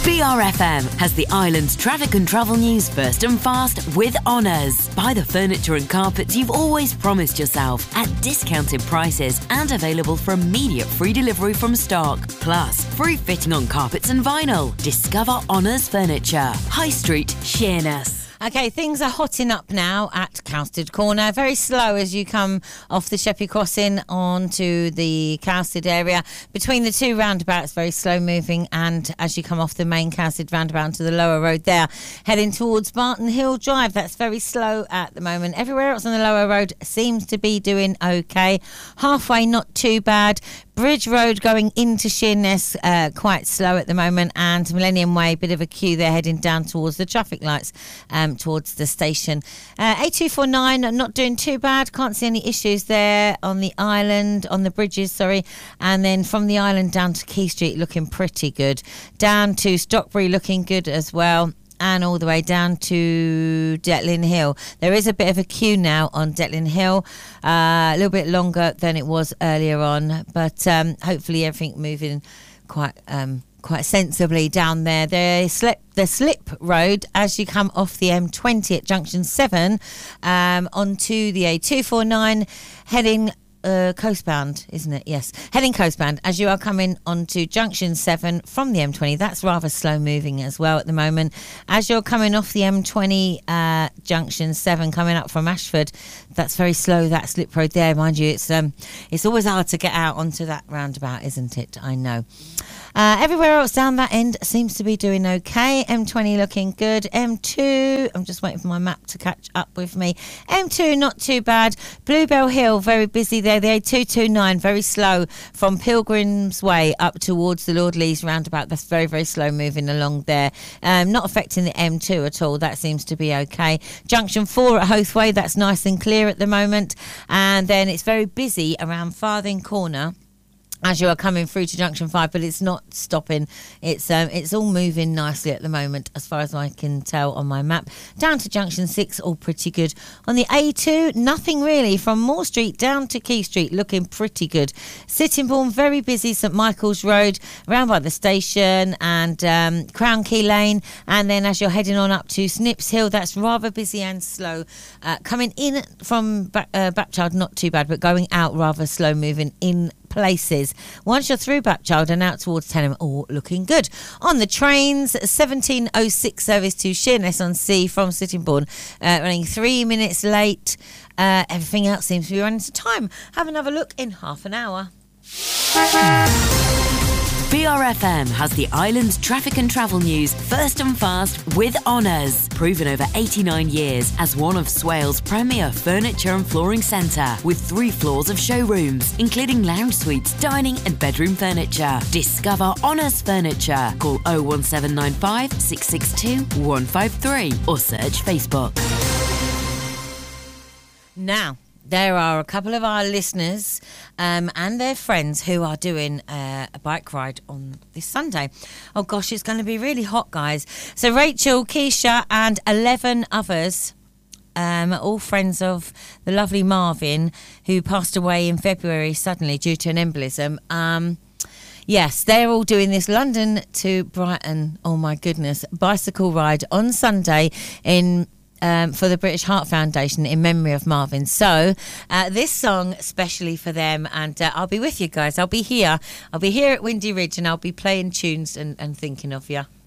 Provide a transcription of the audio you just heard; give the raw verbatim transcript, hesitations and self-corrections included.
B R F M has the island's traffic and travel news first and fast with Honours. Buy the furniture and carpets you've always promised yourself at discounted prices and available for immediate free delivery from stock. Plus, free fitting on carpets and vinyl. Discover Honours Furniture. High Street, Sheerness. Okay, things are hotting up now at Cowsted Corner. Very slow as you come off the Sheppey Crossing onto the Cowsted area. Between the two roundabouts, very slow moving. And as you come off the main Cowsted roundabout onto the lower road there, heading towards Barton Hill Drive, that's very slow at the moment. Everywhere else on the lower road seems to be doing okay. Halfway, not too bad. Bridge Road going into Sheerness, uh, quite slow at the moment, and Millennium Way, bit of a queue there heading down towards the traffic lights, um, towards the station. Uh, A two forty-nine, not doing too bad, can't see any issues there on the island, on the bridges, sorry, and then from the island down to Key Street looking pretty good. Down to Stockbury looking good as well. And all the way down to Detlin Hill. There is a bit of a queue now on Detlin Hill, uh, a little bit longer than it was earlier on, but um, hopefully everything moving quite um, quite sensibly down there. The slip, the slip road as you come off the M twenty at junction seven um, onto the A two forty-nine heading Uh, coastbound, isn't it? Yes, heading coastbound as you are coming onto junction seven from the M twenty. That's rather slow moving as well at the moment. As you're coming off the M twenty uh, junction seven, coming up from Ashford, that's very slow. That slip road there, mind you, it's um, it's always hard to get out onto that roundabout, isn't it? I know. Uh, everywhere else down that end seems to be doing okay. M twenty looking good. M two, I'm just waiting for my map to catch up with me. M two, not too bad. Bluebell Hill, very busy there. The A two twenty-nine, very slow from Pilgrim's Way up towards the Lord Lees roundabout. That's very, very slow moving along there. Um, not affecting the M two at all. That seems to be okay. Junction four at Hothway, that's nice and clear at the moment. And then it's very busy around Farthing Corner as you are coming through to junction five, but it's not stopping. It's um, it's all moving nicely at the moment as far as I can tell on my map. Down to junction six, all pretty good. On the A two, nothing really from Moore Street down to Key Street, looking pretty good. Sittingbourne, very busy. St Michael's Road, around by the station, and um, Crown Key Lane, and then as you're heading on up to Snips Hill, that's rather busy and slow. Uh, coming in from ba- uh, Bapchild, not too bad, but going out rather slow moving in places. Once you're through Bapchild and out towards Tenham, all looking good. On the trains, seventeen oh six service to Sheerness on Sea from Sittingbourne, uh, running three minutes late. Uh, everything else seems to be running to time. Have another look in half an hour. B R F M has the island's traffic and travel news first and fast with Honours. Proven over eighty-nine years as one of Swales' premier furniture and flooring centre with three floors of showrooms, including lounge suites, dining and bedroom furniture. Discover Honours Furniture. Call oh one seven nine five, six six two, one five three or search Facebook. Now, there are a couple of our listeners um, and their friends who are doing uh, a bike ride on this Sunday. Oh gosh, it's going to be really hot, guys. So Rachel, Keisha and eleven others, um, all friends of the lovely Marvin, who passed away in February suddenly due to an embolism. Um, yes, they're all doing this London to Brighton, oh my goodness, bicycle ride on Sunday in Um, for the British Heart Foundation in memory of Marvin. So uh, this song especially for them, and uh, I'll be with you guys. I'll be here. I'll be here at Windy Ridge and I'll be playing tunes and, and thinking of you.